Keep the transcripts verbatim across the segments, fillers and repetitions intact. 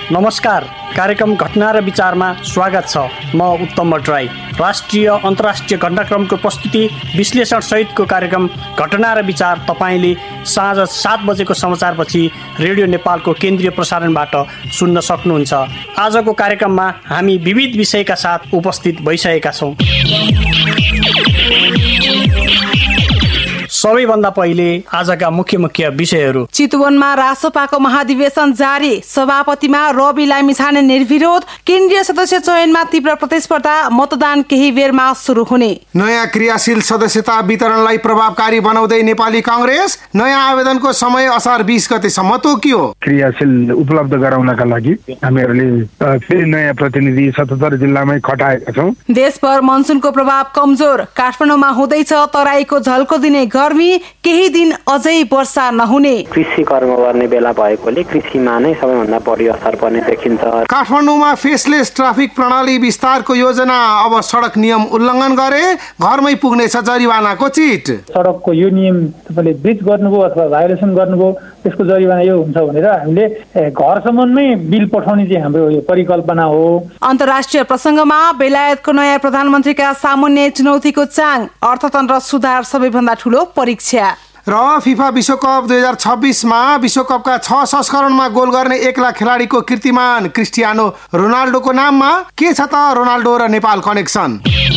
नमस्कार, कार्यक्रम घटना र विचारमा स्वागत छ। म उत्तम भट्टराई। राष्ट्रिय अन्तर्राष्ट्रिय घटनाक्रमको प्रस्तुति विश्लेषण सहितको कार्यक्रम घटना र विचार तपाईँले साँझ सात बजेको समाचारपछि रेडियो नेपालको केन्द्रीय प्रसारणबाट सुन्न सक्नुहुन्छ। आजको कार्यक्रममा हामी विविध विषयका साथ उपस्थित भइसकेका छौँ। सबैभन्दा पहिले आजका मुख्य मुख्य विषयहरू। चितवनमा रासोपाको महाधिवेशन जारी, सभापतिमा रवि लामिछाने निर्विरोध, केन्द्रीय सदस्य चयनमा तीव्र प्रतिस्पर्धा, मतदान केही बेरमा सुरु हुने। नयाँ क्रियाशील सदस्यता वितरणलाई प्रभावकारी बनाउँदै नेपाली कांग्रेस, नयाँ आवेदनको समय असार बीस गतेसम्म तोकियो। क्रियाशील उपलब्ध गराउनका लागि हामीहरूले फेरि नयाँ प्रतिनिधि सतहत्तर जिल्लामै खटाएका छौँ। देशभर मनसुनको प्रभाव कमजोर, काठमाडौँमा हुँदैछ तराईको झल्को दिने गर्मी, केही दिन अझै वर्षा नहुने। कृषि कर्म गर्ने बेला भएकोले कृषिमा नै सबैभन्दा बढी असर पर्ने देखिन्छ। काठमाडौँमा फेसलेस ट्राफिक प्रणाली विस्तारको योजना, अब सडक नियम उल्लङ्घन गरे घरमै पुग्नेछ जरिवानाको चिट। सडकको यो नियम तपाईँले ब्रिच गर्नुभयो अथवा भायोलेसन गर्नुभयो, त्यसको जरिवाना यो हुन्छ भनेर हामीले घरसम्ममै बिल पठाउने चाहिँ हाम्रो यो परिकल्पना हो। अन्तर्राष्ट्रिय प्रसङ्गमा बेलायतको नयाँ प्रधानमन्त्रीका सामान्य चुनौतीको चाङ, अर्थतन्त्र सुधार सबैभन्दा ठुलो परीक्षा। र फिफा विश्वकप दुई हजार छब्बिसमा विश्वकपका छ संस्करणमा गोल गर्ने एक लाख खेलाडीको कीर्तिमान क्रिस्टियानो रोनाल्डोको नाममा। के छ त रोनाल्डो र नेपाल कनेक्सन?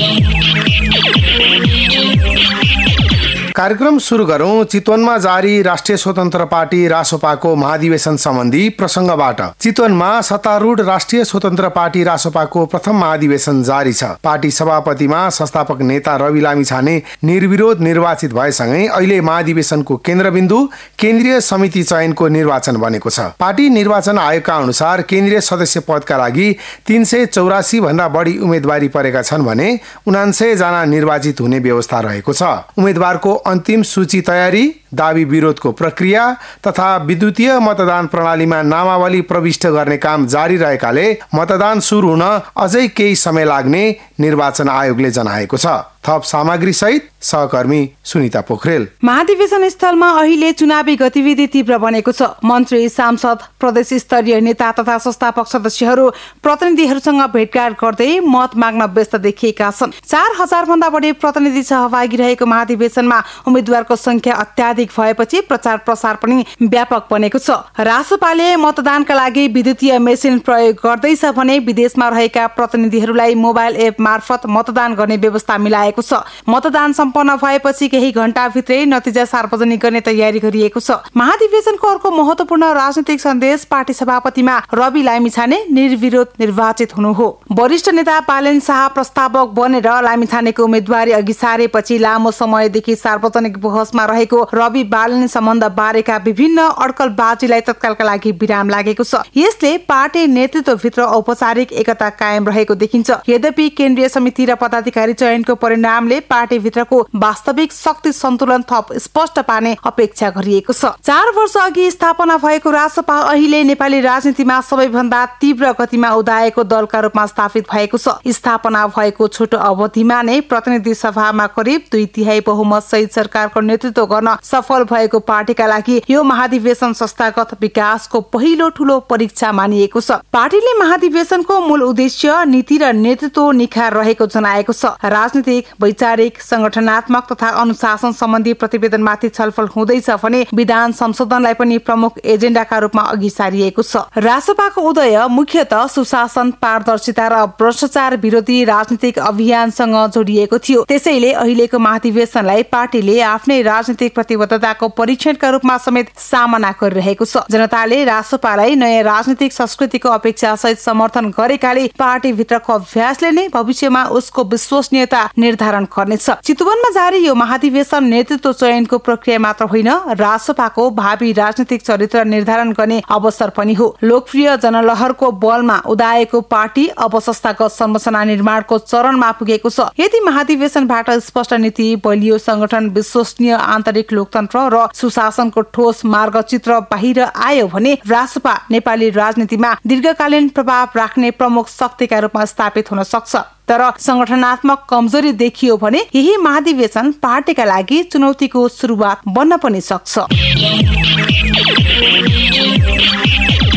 कार्यक्रम सुरु गरौं चितवनमा जारी राष्ट्रिय स्वतन्त्र पार्टी रासोपाको महाधिवेशन सम्बन्धी प्रसङ्गबाट। चितवनमा सत्तारूढ राष्ट्रिय स्वतन्त्र पार्टी रासोपाको प्रथम महाधिवेशन जारी छ। पार्टी सभापतिमा संस्थापक नेता रवि लामिछाने निर्विरोध निर्वाचित भएसँगै अहिले महाधिवेशनको केन्द्रबिन्दु केन्द्रीय समिति चयनको निर्वाचन बनेको छ। पार्टी निर्वाचन आयोगका अनुसार केन्द्रीय सदस्य पदका लागि तीन सय चौरासी भन्दा बढी उम्मेदवारी परेका छन् भने उनान्सय जना निर्वाचित हुने व्यवस्था रहेको छ। उम्मेदवारको अन्तिम सूची तयारी, दावी विरोधको प्रक्रिया तथा विद्युतीय मतदान प्रणालीमा नामावली प्रविष्ट गर्ने काम जारी रहेकाले मतदान सुरु हुन अझै केही समय लाग्ने निर्वाचन आयोगले जनाएको छ। थप सामग्री सहित सहकर्मी सुनिता पोखरेल। महाधिवेशन स्थलमा अहिले चुनावी गतिविधि तीव्र बनेको छ। मन्त्री, सांसद, प्रदेश स्तरीय नेता तथा संस्थापक सदस्यहरू प्रतिनिधिहरूसँग भेटघाट गर्दै मत माग्न व्यस्त देखिएका छन्। चार हजार भन्दा बढी प्रतिनिधि सहभागी रहेको महाधिवेशनमा उम्मेद्वारको संख्या अत्याधिक भएपछि प्रचार प्रसार पनि व्यापक बनेको छ। रासोपाले मतदानका लागि विद्युतीय मेसिन प्रयोग गर्दैछ भने विदेशमा रहेका प्रतिनिधिहरूलाई मोबाइल एप मार्फत मतदान गर्ने व्यवस्था मिलाएको छ। मतदान सम्पन्न भएपछि केही घण्टा भित्रै नतिजा सार्वजनिक गर्ने तयारी गरिएको छ। महाधिवेशनको अर्को महत्वपूर्ण राजनीतिक सन्देश पार्टी सभापतिमा रवि लामिछाने निर्विरोध निर्वाचित हुनु हो। वरिष्ठ नेता बालेन शाह प्रस्तावक बनेर लामिछानेको उम्मेदवारी अघि सारेपछि लामो समयदेखि सार्वजनिक बहसमा रहेको रवि बालेन सम्बन्ध बारेका विभिन्न अड्कलबाजीलाई तत्कालका लागि विराम लागेको छ। यसले पार्टी नेतृत्वभित्र औपचारिक एकता कायम रहेको देखिन्छ। यद्यपि केन्द्रीय समिति र पदाधिकारी चयनको परिणामले पार्टीभित्रको वास्तविक शक्ति सन्तुलन थप स्पष्ट पार्ने अपेक्षा गरिएको छ। चार वर्ष अघि स्थापना भएको रासोपा अहिले नेपाली राजनीतिमा सबैभन्दा तीव्र गतिमा उदाएको दलका रूपमा स्थापित भएको छ। स्थापना भएको छोटो अवधिमा नै प्रतिनिधि सभामा करिब दुई तिहाई बहुमत सहित सरकारको नेतृत्व गर्न सफल भएको पार्टीका लागि यो महाधिवेशन संस्थागत विकासको पहिलो ठूलो परीक्षा मानिएको छ। पार्टीले महाधिवेशनको मूल उद्देश्य नीति र नेतृत्व निखार रहेको जनाएको छ। राजनीतिक, वैचारिक, संगठनात्मक तथा अनुशासन सम्बन्धी प्रतिवेदनमाथि छलफल हुँदैछ भने विधान संशोधनलाई पनि प्रमुख एजेन्डाका रूपमा अघि सारिएको छ। रासोपाको उदय मुख्यतः सुशासन, पारदर्शिता र भ्रष्टाचार विरोधी राजनीतिक अभियानसँग जोडिएको थियो। त्यसैले अहिलेको महाधिवेशनलाई पार्टीले आफ्नै राजनीतिक प्रतिबद्धताको परीक्षणका रूपमा समेत सामना गरिरहेको छ। जनताले रासोपालाई नयाँ राजनीतिक संस्कृतिको अपेक्षा सहित समर्थन गरेकाले पार्टीभित्रको अभ्यासले नै भविष्यमा उसको विश्वसनीयता निर्धारण गर्नेछ। चितवनमा जारी यो महाधिवेशन नेतृत्व चयनको प्रक्रिया मात्र होइन, रासोपाको भावी राजनीतिक चरित्र निर्धारण गर्ने अवसर पनि हो। लोकप्रिय जनलहरको बलमा उदाएको पार्टी अब संस्थागत संरचना निर्माणको चरणमा पुगेको छ। यदि महाधिवेशनबाट स्पष्ट नीति, बलियो संगठन, विश्वसनीय आन्तरिक लोकतन्त्र र सुशासनको ठोस मार्गचित्र बाहिर आयो भने रासोपा नेपाली राजनीतिमा दीर्घकालीन प्रभाव राख्ने प्रमुख शक्तिका रूपमा स्थापित हुन सक्छ। तर संगठनात्मक कमजोरी देखियो भने यही महाधिवेशन पार्टीका लागि चुनौतीको सुरुवात बन्न पनि सक्छ।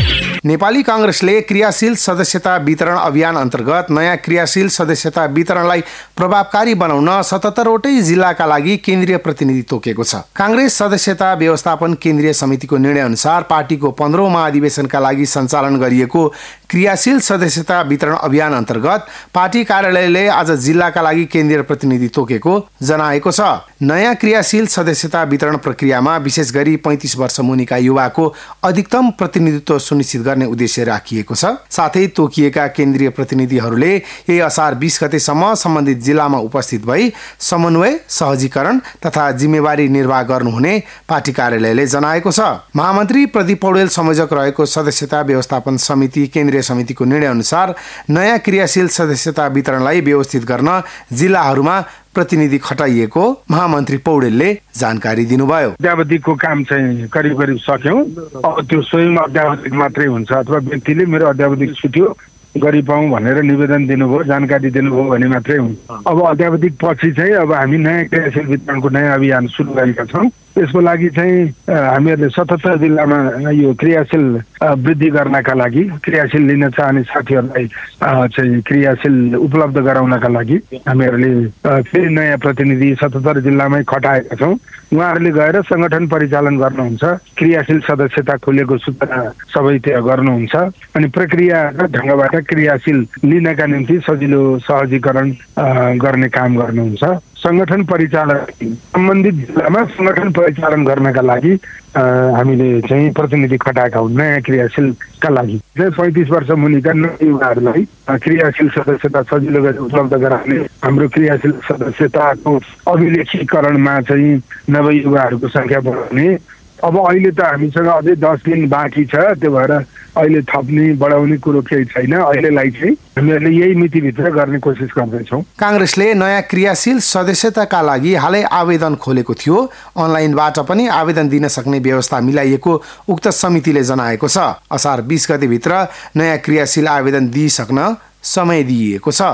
नेपाली कांग्रेसले क्रियाशील सदस्यता वितरण अभियान अन्तर्गत नयाँ क्रियाशील सदस्यता वितरणलाई प्रभावकारी बनाउन सतहत्तरवटै जिल्लाका लागि केन्द्रीय प्रतिनिधि तोकेको छ। कांग्रेस सदस्यता व्यवस्थापन केन्द्रीय समितिको निर्णय अनुसार पार्टीको पन्ध्रौं महाधिवेशनका लागि सञ्चालन गरिएको क्रियाशील सदस्यता वितरण अभियान अन्तर्गत पार्टी कार्यालयले आज जिल्लाका लागि केन्द्रीय प्रतिनिधि तोकेको जनाएको छ। नयाँ क्रियाशील सदस्यता वितरण प्रक्रियामा विशेष गरी पैंतीस वर्ष मुनिका युवाको अधिकतम प्रतिनिधित्व सुनिश्चित गर्ने उद्देश्य राखिएको छ। साथै तोकिएका केन्द्रीय प्रतिनिधिहरूले यही असार बीस गतेसम्म सम्बन्धित जिल्लामा उपस्थित भई समन्वय, सहजीकरण तथा जिम्मेवारी निर्वाह गर्नुहुने पार्टी कार्यालयले जनाएको छ। महामन्त्री प्रदीप पौडेल संयोजक रहेको सदस्यता व्यवस्थापन समिति केन्द्रीय समितिको निर्णय अनुसार नयाँ क्रियाशील सदस्यता वितरणलाई व्यवस्थित गर्न जिल्लाहरूमा प्रतिनिधि खटाइएको महामन्त्री पौडेलले जानकारी दिनुभयो। अध्यावधिकको काम चाहिँ करिब करिब सक्यौं। अब त्यो स्वयं अध्यावधिक मात्रै हुन्छ अथवा व्यक्तिले मेरो अध्यावधिक छुट्यो गरिपाउँ भनेर निवेदन दिनुभयो, जानकारी दिनुभयो भने मात्रै हुन्छ। अब अध्यावधिक पछि चाहिँ अब हामी नयाँ क्रियाशील वितरणको नयाँ अभियान सुरु गरेका छौँ। यसको लागि चाहिँ हामीहरूले सतहत्तर जिल्लामा यो क्रियाशील वृद्धि गर्नका लागि, क्रियाशील लिन चाहने साथीहरूलाई चाहिँ क्रियाशील उपलब्ध गराउनका लागि हामीहरूले फेरि नयाँ प्रतिनिधि सतहत्तर जिल्लामै खटाएका छौँ। उहाँहरूले गएर सङ्गठन परिचालन गर्नुहुन्छ, क्रियाशील सदस्यता खोलेको सूचना सबै त्यहाँ गर्नुहुन्छ अनि प्रक्रियागत ढङ्गबाट क्रियाशील लिनका निम्ति सजिलो सहजीकरण गर्ने काम गर्नुहुन्छ। सङ्गठन परिचालन सम्बन्धित जिल्लामा सङ्गठन परिचालन गर्नका लागि हामीले चाहिँ प्रतिनिधि खटाएका हुन् नयाँ क्रियाशीलका लागि। पैँतिस वर्ष मुनिका युवाहरूलाई क्रियाशील सदस्यता सजिलो गरी उपलब्ध गराउने हाम्रो क्रियाशील सदस्यताको अभिलेखीकरणमा चाहिँ नवयुवाहरूको सङ्ख्या बढाउने। अब अहिले त हामीसँग अझै दस दिन बाँकी छ, त्यो भएर अहिले थप्ने बढाउने कुरो केही छैन। अहिलेलाई चाहिँ हामीहरूले यही मितिभित्र गर्ने कोसिस गर्दैछौँ। कांग्रेसले नयाँ क्रियाशील सदस्यताका लागि हालै आवेदन खोलेको थियो। अनलाइनबाट पनि आवेदन दिन सक्ने व्यवस्था मिलाइएको उक्त समितिले जनाएको छ। असार बीस गतेभित्र नयाँ क्रियाशील आवेदन दिइसक्न समय दिइएको छ।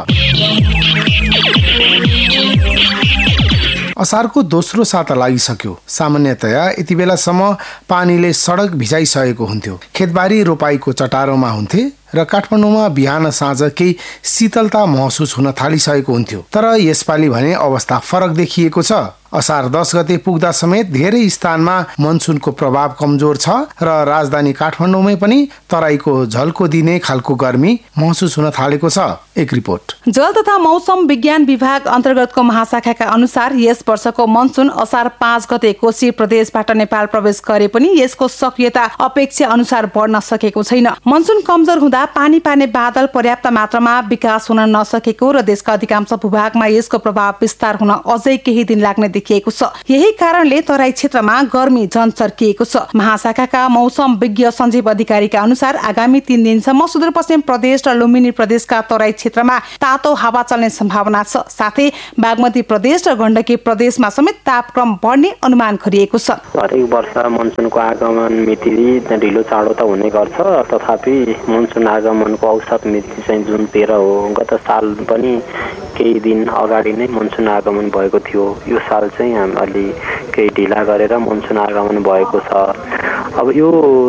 असारको दोस्रो साता लागिसक्यो। सामान्यतया यति बेलासम्म पानीले सडक भिजाइसकेको हुन्थ्यो। खेतबारी रोपाईको चटारोमा हुन्थे र काठमाडौँमा बिहान साँझ केही शीतलता महसुस हुन थालिसकेको हुन्थ्यो। तर यसपालि भने अवस्था फरक देखिएको छ। असार दस गते पुग्दा समेत धेरै स्थानमा मनसुनको प्रभाव कमजोर छ र राजधानी काठमाडौँमै पनि तराईको झल्को दिने खालको गर्मी महसुस हुन थालेको छ। एक रिपोर्ट। जल तथा मौसम विज्ञान विभाग अन्तर्गतको महाशाखाका अनुसार यस वर्षको मनसुन असार पाँच गते कोशी प्रदेशबाट नेपाल प्रवेश गरे पनि यसको सक्रियता अपेक्षा अनुसार बढ्न सकेको छैन। मनसुन कमजोर हुँदा पानी पार्ने बादल पर्याप्त मात्रामा विकास हुन नसकेको र देशका अधिकांश भूभागमा यसको प्रभाव विस्तार हुन अझै केही दिन लाग्ने देखिएको छ। यही कारणले तराई क्षेत्रमा गर्मी झन चर्किएको छ। महाशाखाका मौसम विज्ञ सञ्जीव अधिकारीका अनुसार आगामी तीन दिनसम्म सुदूरपश्चिम प्रदेश र लुम्बिनी प्रदेशका तराई क्षेत्रमा तातो हावा चल्ने सम्भावना छ। साथै बागमती प्रदेश र गण्डकी प्रदेशमा समेत तापक्रम बढ्ने अनुमान गरिएको छ। हरेक वर्ष मनसुनको आगमन मिति ढिलो चाँडो त हुने गर्छ, तथापि मनसुन आगमनको औसत मिति चाहिँ जुन तेह्र हो। गत साल पनि केही दिन अगाडि नै मनसुन आगमन भएको थियो। यो साल चाहिँ अलि केही ढिला गरेर मनसुन आगमन भएको छ। अब यो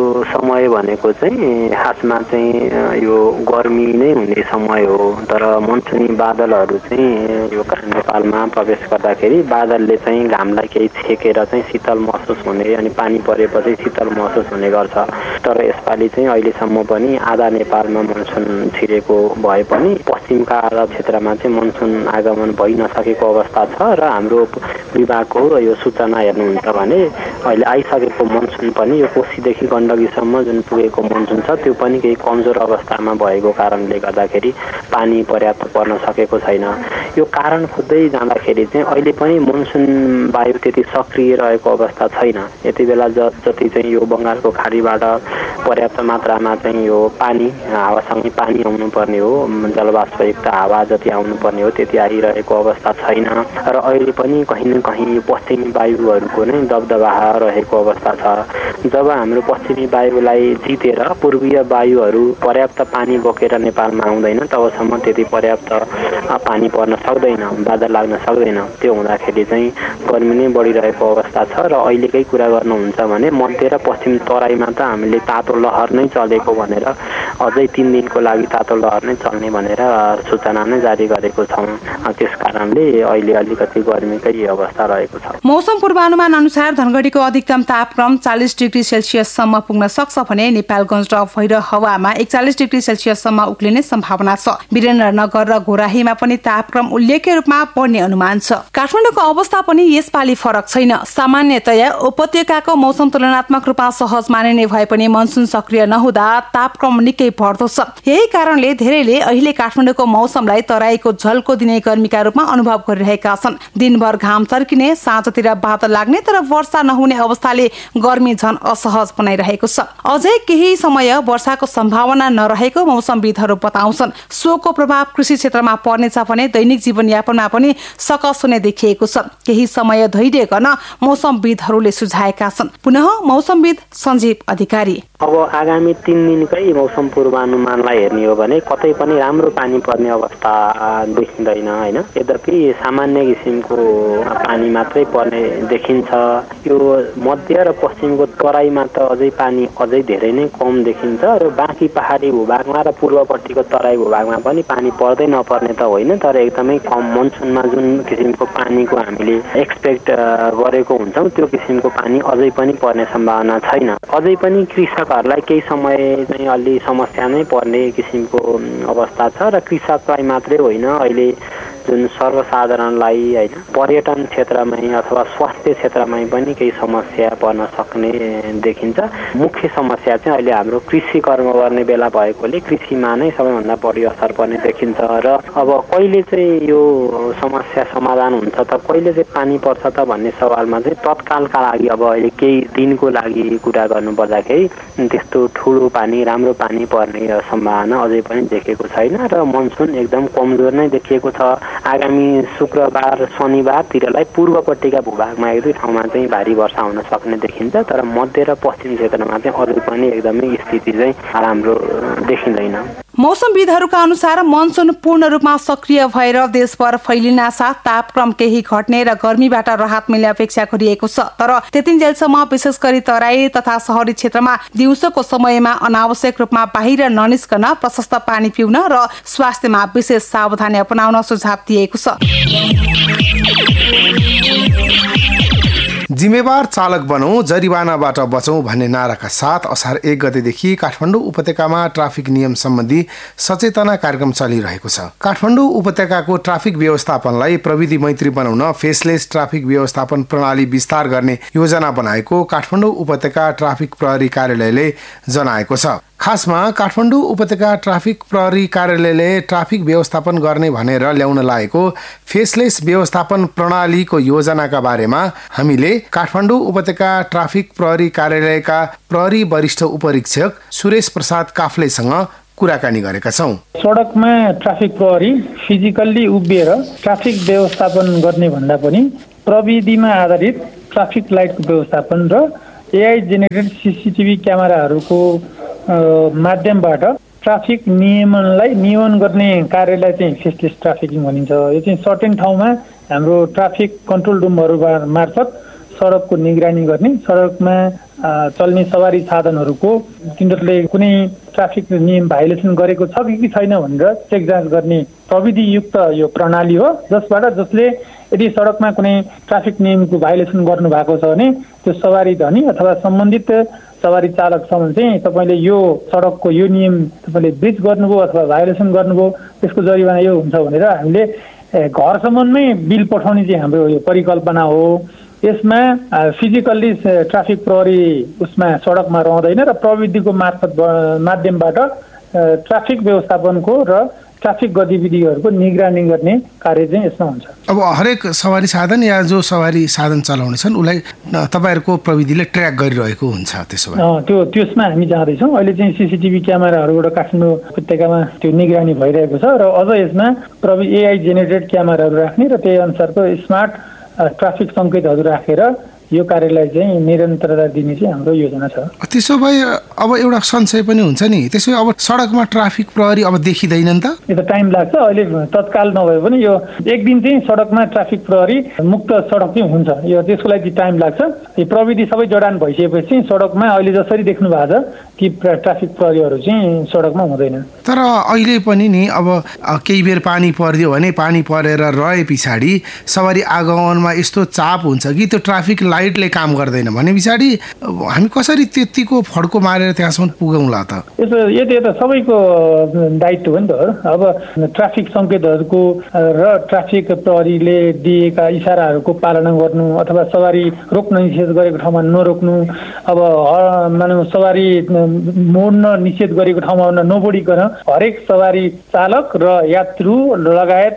समय भनेको चाहिँ खासमा चाहिँ यो गर्मी नै हुने समय हो, तर मनसुनी बादलहरू चाहिँ यो नेपालमा प्रवेश गर्दाखेरि बादलले चाहिँ घामलाई केही छेकेर चाहिँ शीतल महसुस हुने अनि पानी परेपछि शीतल महसुस हुने गर्छ। तर यसपालि चाहिँ अहिलेसम्म पनि आधा नेपालमा मनसुन छिरेको भए पनि पश्चिमका आधा क्षेत्रमा चाहिँ मनसुन आगमन भइ नसकेको अवस्था छ र हाम्रो विभागको यो सूचना हेर्नुहुन्छ भने अहिले आइसकेको मनसुन पनि यो कोशीदेखि गण्डकीसम्म जुन पुगेको मनसुन छ त्यो पनि केही कमजोर अवस्थामा भएको कारणले गर्दाखेरि पानी पर्याप्त पर्न सकेको छैन। यो कारण खोज्दै जाँदाखेरि चाहिँ अहिले पनि मनसुन वायु त्यति सक्रिय रहेको अवस्था छैन। यति बेला जति चाहिँ यो बङ्गालको खाडीबाट पर्याप्त मात्रामा चाहिँ यो पानी हावासँगै पानी आउनुपर्ने हो, जलवाष्पयुक्त हावा जति आउनुपर्ने हो त्यति आइरहेको अवस्था छैन र अहिले पनि कहीँ न कहीँ पश्चिमी वायुहरूको नै दबदबा रहेको अवस्था छ। जब हाम्रो पश्चिमी वायुलाई जितेर पूर्वीय वायुहरू पर्याप्त पानी बोकेर नेपालमा आउँदैन, तबसम्म त्यति पर्याप्त पानी पर्न सक्दैन, बादल लाग्न सक्दैन। त्यो हुँदाखेरि चाहिँ गर्मी नै बढिरहेको अवस्था छ। र अहिलेकै कुरा गर्नुहुन्छ भने मध्य र पश्चिम तराईमा त हामीले तातो लहर नै चलेको भनेर अझै तीन दिनको लागि तातो लहर नै चल्ने भनेर सूचना नै जारी गरेको छौँ। त्यस कारणले अहिले अलिकति गर्मीकै अवस्था रहेको छ। मौसम पूर्वानुमान अनुसार धनगढीको अधिकतम तापक्रम चालिस डिग्री सेल्सियससम्म पुग्न सक्छ भने नेपालगञ्ज र भैरव हावामा एकचालिस डिग्री सेल्सियससम्म उक्लिने सम्भावना छ। वीरेन्द्रनगर र घोराहीमा पनि तापक्रम उल्लेख्य रूपमा बढ्ने अनुमान छ। काठमाडौँको अवस्था पनि यसपालि फरक छैन। सामान्यतया उपत्यकाको मौसम तुलनात्मक रूपमा सहज मानिने भए पनि मनसुन सक्रिय नहुँदा तापक्रम निकै बढ्दो छ। यही कारणले धेरैले अहिले काठमाडौँको मौसमलाई तराईको झल्को दिने गर्मीका रूपमा अनुभव गरिरहेका छन्। दिनभर घाम चर्किने, साँझतिर बादल लाग्ने तर वर्षा नहुने अवस्थाले गर्मी झन असहज बनाइरहेको छ। अझै केही समय वर्षाको सम्भावना नरहेको मौसमविदहरू बताउँछन्। सोको प्रभाव कृषि क्षेत्रमा पर्नेछ भने दैनिक जीवनयापनमा पनि सकस हुने देखिएको छ। केही समय धैर्य गर्न मौसमविदहरूले सुझाएका छन्। पुनः मौसमविद सञ्जीव अधिकारी, अब आगामी तीन दिनकै मौसम पूर्वानुमानलाई हेर्ने हो भने कतै पनि राम्रो पानी पर्ने अवस्था देखिँदैन होइन। यद्यपि सामान्य किसिमको पानी मात्रै पर्ने देखिन्छ। यो मध्य र पश्चिमको तराईमा त अझै पानी अझै धेरै नै कम देखिन्छ र बाँकी पहाडी भूभागमा र पूर्वपट्टिको तराई भूभागमा पनि पानी पर्दै नपर्ने त होइन, तर एकदमै कम। मनसुनमा जुन किसिमको पानीको हामीले एक्सपेक्ट गरेको हुन्छौँ त्यो किसिमको पानी अझै पनि पर्ने सम्भावना छैन। अझै पनि कृषकहरूलाई केही समय चाहिँ अलि समस्या नै पर्ने किसिमको अवस्था छ र कृषकलाई मात्रै होइन, अहिले जुन सर्वसाधारणलाई होइन पर्यटन क्षेत्रमै अथवा स्वास्थ्य क्षेत्रमै पनि केही समस्या पर्न सक्ने देखिन्छ। मुख्य समस्या चाहिँ अहिले हाम्रो कृषि कर्म गर्ने बेला भएकोले कृषिमा नै सबैभन्दा बढी असर पर्ने देखिन्छ। र अब कहिले चाहिँ यो समस्या समाधान हुन्छ त, कहिले चाहिँ पानी पर्छ त भन्ने सवालमा चाहिँ तत्कालका लागि अब अहिले केही दिनको लागि कुरा गर्नुपर्दाखेरि त्यस्तो ठुलो पानी राम्रो पानी पर्ने सम्भावना अझै पनि देखेको छैन र मनसुन एकदम कमजोर नै देखिएको छ। आगामी शुक्रबार शनिबारतिरलाई पूर्वपट्टिका भूभागमा एक दुई ठाउँमा चाहिँ भारी वर्षा हुन सक्ने देखिन्छ, तर मध्य र पश्चिम क्षेत्रमा चाहिँ अझै पनि एकदमै स्थिति चाहिँ राम्रो देखिँदैन। मौसमविदहरूका अनुसार मनसुन पूर्ण रूपमा सक्रिय भएर देशभर फैलिन साथ तापक्रम केही घट्ने र गर्मीबाट राहत मिल्ने अपेक्षा गरिएको छ। तर त्यतिन्जेलसम्म विशेष गरी तराई तथा शहरी क्षेत्रमा दिउँसोको समयमा अनावश्यक रूपमा बाहिर ननिस्कन, प्रशस्त पानी पिउन र स्वास्थ्यमा विशेष सावधानी अपनाउन सुझाव दिएको छ। जिम्मेवार चालक बनौं, जरिवानाबाट बचौं भन्ने नाराका साथ असार एक गतेदेखि काठमाडौँ उपत्यकामा ट्राफिक नियम सम्बन्धी सचेतना कार्यक्रम चलिरहेको छ। काठमाडौँ उपत्यकाको ट्राफिक व्यवस्थापनलाई प्रविधि मैत्री बनाउन फेसलेस ट्राफिक व्यवस्थापन प्रणाली विस्तार गर्ने योजना बनाएको काठमाडौँ उपत्यका ट्राफिक प्रहरी कार्यालयले जनाएको छ। खासमा काठमाडौँ उपत्यका ट्राफिक प्रहरी कार्यालयले ट्राफिक व्यवस्थापन गर्ने भनेर ल्याउन लागेको फेसलेस व्यवस्थापन प्रणालीको योजनाका बारेमा हामीले काठमाडौँ उपत्यका ट्राफिक प्रहरी कार्यालयका प्रहरी वरिष्ठ उपरीक्षक सुरेश प्रसाद काफ्लेसँग कुराकानी गरेका छौँ। सडकमा ट्राफिक प्रहरी फिजिकल्ली उभिएर ट्राफिक व्यवस्थापन गर्ने भन्दा पनि प्रविधिमा आधारित ट्राफिक लाइटको व्यवस्थापन र एआई जेनेरेटेड सीसीटीभी क्यामेराहरूको माध्यमबाट ट्राफिक नियमनलाई नियमन गर्ने कार्यलाई चाहिँ फेसलेस ट्राफिकिङ भनिन्छ। यो चाहिँ सर्टेन ठाउँमा हाम्रो ट्राफिक कन्ट्रोल रुमहरू मार्फत सडकको निगरानी गर्ने, सडकमा चल्ने सवारी साधनहरूको तिनीहरूले कुनै ट्राफिक नियम भाइलेसन गरेको छ कि छैन भनेर चेक जाँच गर्ने प्रविधियुक्त यो प्रणाली हो, जसबाट जसले यदि सडकमा कुनै ट्राफिक नियमको भाइलेसन गर्नु भएको छ भने त्यो सवारी धनी अथवा सम्बन्धित सवारी चालकसम्म चाहिँ तपाईँले यो सडकको यो नियम तपाईँले ब्रिच गर्नुभयो अथवा भाइलेसन गर्नुभयो, त्यसको जरिवाना यो हुन्छ भनेर हामीले घरसम्ममै बिल पठाउने चाहिँ हाम्रो यो परिकल्पना हो। यसमा फिजिकल्ली ट्राफिक प्रहरी उसमा सडकमा रहँदैन र प्रविधिको मार्फत माध्यमबाट ट्राफिक व्यवस्थापनको र ट्राफिक गतिविधिहरूको निगरानी गर्ने कार्य चाहिँ यसमा हुन्छ। अब हरेक सवारी साधन या जो सवारी साधन चलाउनेछन् उसलाई तपाईँहरूको प्रविधिले ट्र्याक गरिरहेको हुन्छ। त्यसो भए त्यो त्यसमा हामी जाँदैछौँ। अहिले चाहिँ सिसिटिभी क्यामेराहरूबाट काठमाडौँ उपत्यकामा त्यो निगरानी भइरहेको छ र अझ यसमा प्रवि एआई जेनेरेटेड क्यामेराहरू राख्ने र त्यही अनुसारको स्मार्ट ट्राफिक सङ्केतहरू राखेर यो कार्यलाई चाहिँ निरन्तरता दिने चाहिँ हाम्रो योजना छ। त्यसो भए अब एउटा संशय पनि हुन्छ नि, त्यसो भए अब सडकमा ट्राफिक प्रहरी अब देखिँदैन नि त? यो त टाइम लाग्छ। अहिले तत्काल नभए पनि यो एक दिन चाहिँ सडकमा ट्राफिक प्रहरी मुक्त सडक चाहिँ हुन्छ। यो त्यसको लागि टाइम लाग्छ। यो प्रविधि सबै जडान भइसकेपछि सडकमा अहिले जसरी देख्नु भएको छ कि ट्राफिक प्रहरीहरू चाहिँ सडकमा हुँदैन। तर अहिले पनि नि अब केही बेर पानी परिदियो भने पानी परेर रहे पछाडि सवारी आगमनमा यस्तो चाप हुन्छ कि त्यो ट्राफिक लाइटले काम गर्दैन भने पछाडि हामी कसरी त्यतिको फड्को मारेर त्यहाँसम्म पुगौँला त? यसो यति त सबैको दायित्व हो नि त। अब ट्राफिक सङ्केतहरूको र ट्राफिक प्रहरीले दिएका इसाराहरूको पालना गर्नु अथवा सवारी रोक्न निषेध गरेको ठाउँमा नरोक्नु, अब मानव सवारी मोड्न निषेध गरेको ठाउँमा नबोडिकन हरेक सवारी चालक र यात्रु लगायत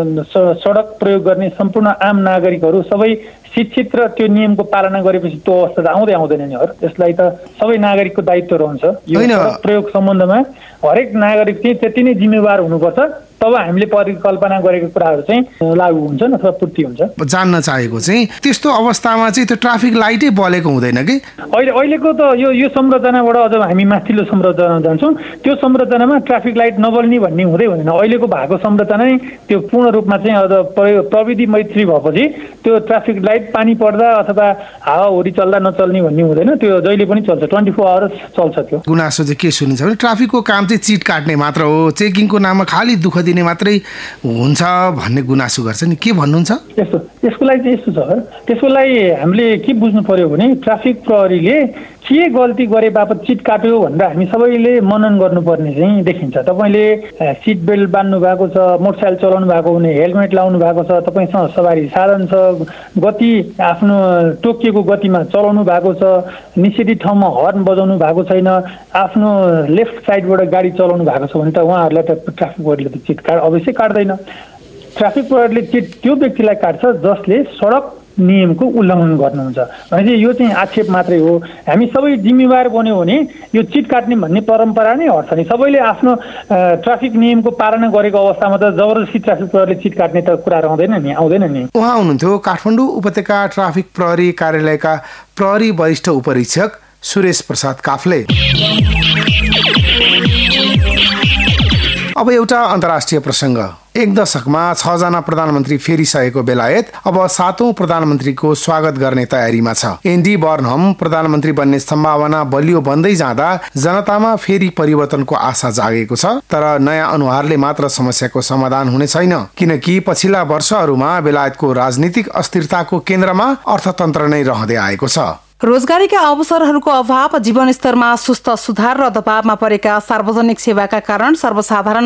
सडक प्रयोग गर्ने सम्पूर्ण आम नागरिकहरू सबै शिक्षित र त्यो नियमको पालना गरेपछि त्यो अवस्था त आउँदै आउँदैन नि। यसलाई त सबै नागरिकको दायित्व रहन्छ। यो सडक प्रयोग सम्बन्धमा हरेक नागरिक चाहिँ त्यति नै जिम्मेवार हुनुपर्छ, तब हामीले परिकल्पना गरेको कुराहरू चाहिँ लागू हुन्छन् अथवा पूर्ति हुन्छ। जान्न चाहेको चाहिँ त्यस्तो अवस्थामा चाहिँ त्यो ट्राफिक लाइटै बलेको हुँदैन कि? अहिले अहिलेको त यो यो संरचनाबाट अझ हामी माथिल्लो संरचना जान्छौँ, त्यो संरचनामा ट्राफिक लाइट नबल्ने भन्ने हुँदै हुँदैन। अहिलेको भएको संरचना नै त्यो पूर्ण रूपमा चाहिँ अझ प्रविधि मैत्री भएपछि त्यो ट्राफिक लाइट पानी पर्दा अथवा हावाहुरी चल्दा नचल्ने भन्ने हुँदैन। त्यो जहिले पनि चल्छ, ट्वेन्टी फोर आवर्स चल्छ। त्यो गुनासो चाहिँ के सुनिन्छ भने ट्राफिकको काम चाहिँ चिट काट्ने मात्र हो, चेकिङको नाममा खालि दुःख दिने मात्रै हुन्छ भन्ने गुनासो गर्छ नि, के भन्नुहुन्छ? यस्तो यसको लागि चाहिँ यस्तो छ, त्यसको लागि हामीले के बुझ्नु पर्यो भने ट्राफिक प्रहरीले के गल्ती गरे बापत चिट काट्यो भनेर हामी सबैले मनन गर्नुपर्ने चाहिँ देखिन्छ। तपाईँले सिट बेल्ट बान्नु भएको छ, मोटरसाइकल चलाउनु भएको भने हेलमेट लाउनु भएको छ, तपाईँसँग सवारी साधन छ, गति आफ्नो तोकिएको गतिमा चलाउनु भएको छ, निषेधित ठाउँमा हर्न बजाउनु भएको छैन, आफ्नो लेफ्ट साइडबाट गाडी चलाउनु भएको छ भने त उहाँहरूलाई त ट्राफिक प्रहरीले त चिट काट अवश्य काट्दैन। ट्राफिक प्रहरीले चिट त्यो व्यक्तिलाई काट्छ जसले सडक नियमको उल्लङ्घन गर्नुहुन्छ भने यो चाहिँ आक्षेप मात्रै हो। हामी सबै जिम्मेवार बन्यो भने यो चिट काट्ने भन्ने परम्परा नै हट्छ नि। सबैले आफ्नो ट्राफिक नियमको पालना गरेको अवस्थामा त जबरजस्ती ट्राफिक प्रहरीले चिट काट्ने त कुरा रहँदैन नि, आउँदैन नि। उहाँ हुनुहुन्थ्यो काठमाडौँ उपत्यका ट्राफिक प्रहरी कार्यालयका प्रहरी वरिष्ठ उपरीक्षक सुरेश प्रसाद काफ्ले। अब एउटा अन्तर्राष्ट्रिय प्रसङ्ग। एक दशकमा छजना प्रधानमन्त्री फेरिसकेको बेलायत अब सातौं प्रधानमन्त्रीको स्वागत गर्ने तयारीमा छ। एन्डी बर्नहम प्रधानमन्त्री बन्ने सम्भावना बलियो बन्दै जाँदा जनतामा फेरि परिवर्तनको आशा जागेको छ। तर नयाँ अनुहारले मात्र समस्याको समाधान हुने छैन, किनकि पछिल्ला वर्षहरूमा बेलायतको राजनीतिक अस्थिरताको केन्द्रमा अर्थतन्त्र नै रहँदै आएको छ। रोजगारीका अवसरहरूको अभाव, जीवनस्तरमा सुस्त सुधार र दबावमा परेका सार्वजनिक सेवाका कारण सर्वसाधारण